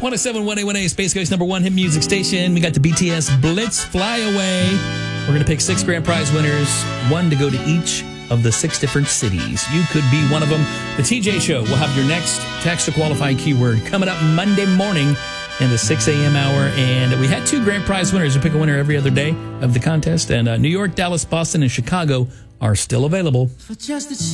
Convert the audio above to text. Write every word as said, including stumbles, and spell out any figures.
one oh seven point one A, Space Coast number one hit music station. We got the B T S Blitz Fly Away. We're going to pick six grand prize winners, one to go to each of the six different cities. You could be one of them. The T J Show will have your next text to qualify keyword coming up Monday morning in the six a.m. hour. And we had two grand prize winners. We pick a winner every other day of the contest. And uh, New York, Dallas, Boston, and Chicago are still available. For just a